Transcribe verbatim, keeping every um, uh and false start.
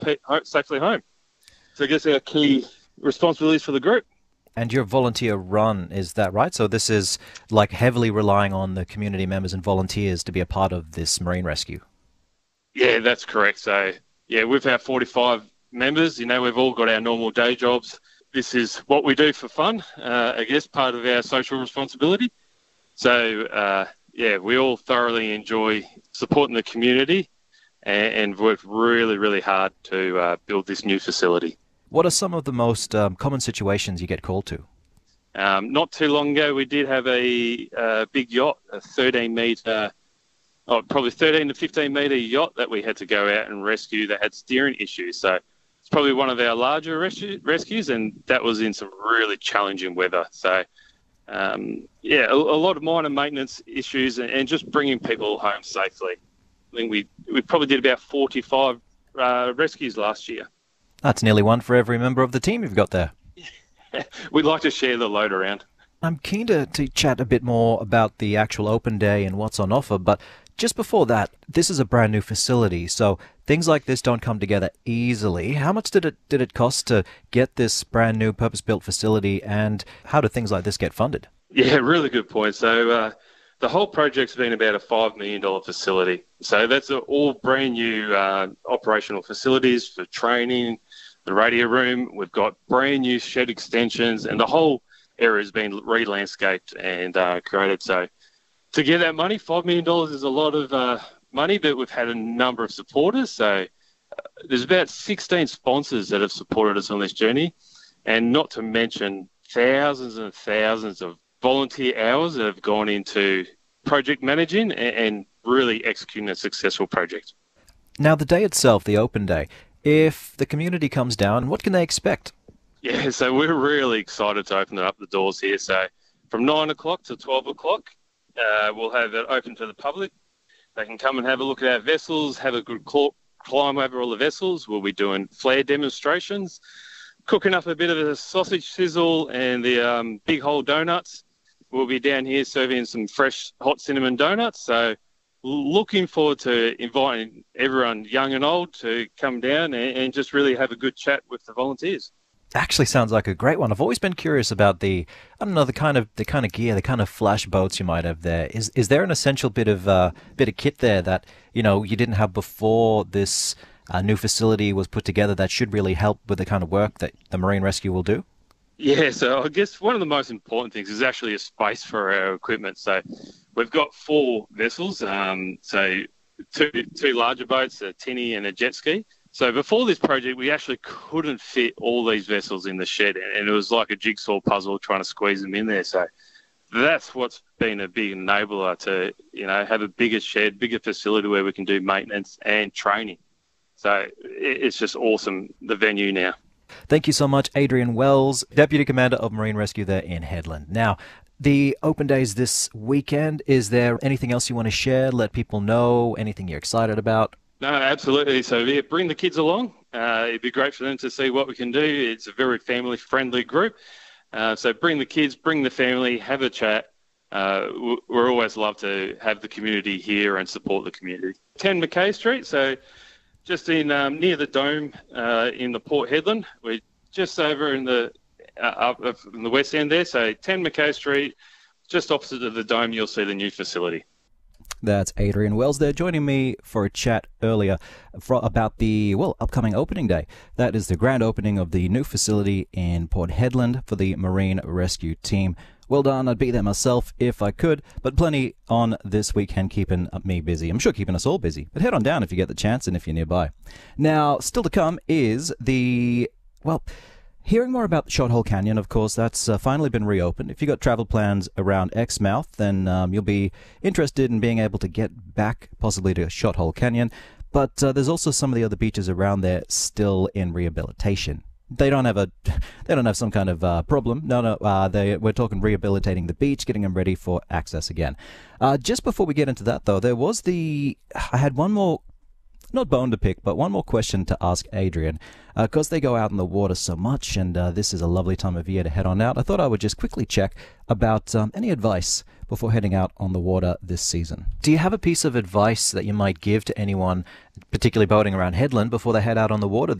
pe- ho- safely home. So I guess our key responsibilities for the group. And your volunteer run, is that right? So this is like heavily relying on the community members and volunteers to be a part of this marine rescue. Yeah, that's correct. So, yeah, with our forty-five members, you know, we've all got our normal day jobs. This is what we do for fun, uh, I guess, part of our social responsibility. So, uh, yeah, we all thoroughly enjoy supporting the community and, and worked really, really hard to uh, build this new facility. What are some of the most um, common situations you get called to? Um, not too long ago, we did have a, a big yacht, a thirteen metre, oh, probably thirteen to fifteen metre yacht that we had to go out and rescue that had steering issues. So it's probably one of our larger rescue, rescues, and that was in some really challenging weather. So, um, yeah, a, a lot of minor maintenance issues and, and just bringing people home safely. I think we, we probably did about forty-five uh, rescues last year. That's nearly one for every member of the team you've got there. We'd like to share the load around. I'm keen to, to chat a bit more about the actual open day and what's on offer, but just before that, this is a brand new facility, so things like this don't come together easily. How much did it did it cost to get this brand new purpose-built facility, and how do things like this get funded? Yeah, really good point. So uh, the whole project's been about a five million dollars facility. So that's a, all brand new uh, operational facilities for training, the radio room. We've got brand new shed extensions, and the whole area has been re-landscaped and uh, created. So to get that money, five million dollars is a lot of uh, money, but we've had a number of supporters. So uh, there's about sixteen sponsors that have supported us on this journey, and not to mention thousands and thousands of volunteer hours that have gone into project managing and, and really executing a successful project. Now, the day itself, the open day, if the community comes down, what can they expect? Yeah, so we're really excited to open up the doors here. So from nine o'clock to twelve o'clock, uh, we'll have it open to the public. They can come and have a look at our vessels, have a good cl- climb over all the vessels. We'll be doing flare demonstrations, cooking up a bit of a sausage sizzle and the um, big hole donuts. We'll be down here serving some fresh hot cinnamon donuts. So looking forward to inviting everyone, young and old, to come down and, and just really have a good chat with the volunteers. Actually sounds like a great one. I've always been curious about the, I don't know, the kind of the kind of gear, the kind of flash boats you might have there. Is is there an essential bit of uh, bit of kit there that, you know, you didn't have before this uh, new facility was put together that should really help with the kind of work that the Marine Rescue will do? Yeah, so I guess one of the most important things is actually a space for our equipment. So we've got four vessels, um, so two two larger boats, a tinny and a jet ski. So before this project, we actually couldn't fit all these vessels in the shed, and it was like a jigsaw puzzle trying to squeeze them in there. So that's what's been a big enabler to, you know, have a bigger shed, bigger facility where we can do maintenance and training. So it's just awesome, the venue now. Thank you so much, Adrian Wells, Deputy Commander of Marine Rescue there in Headland. Now, the open days this weekend, is there anything else you want to share, let people know, anything you're excited about? No, absolutely. So yeah, bring the kids along. Uh, it'd be great for them to see what we can do. It's a very family-friendly group. Uh, so bring the kids, bring the family, have a chat. Uh, we're always love to have the community here and support the community. ten McKay Street, so just in um, near the Dome uh, in the Port Hedland. We're just over in the uh, up in the west end there. So ten McKay Street, just opposite of the Dome, you'll see the new facility. That's Adrian Wells there, joining me for a chat earlier for, about the, well, upcoming opening day. That is the grand opening of the new facility in Port Hedland for the Marine Rescue Team. Well done, I'd be there myself if I could, but plenty on this weekend keeping me busy. I'm sure keeping us all busy, but head on down if you get the chance and if you're nearby. Now, still to come is the, well, hearing more about Shot Hole Canyon. Of course, that's uh, finally been reopened. If you've got travel plans around Exmouth, then um, you'll be interested in being able to get back possibly to Shot Hole Canyon. But uh, there's also some of the other beaches around there still in rehabilitation. They don't have a, they don't have some kind of uh, problem. No, no, uh, they, we're talking rehabilitating the beach, getting them ready for access again. Uh, just before we get into that, though, there was the, I had one more, not bone to pick, but one more question to ask Adrian. Because uh, they go out in the water so much, and uh, this is a lovely time of year to head on out, I thought I would just quickly check about um, any advice before heading out on the water this season. Do you have a piece of advice that you might give to anyone, particularly boating around Headland, before they head out on the water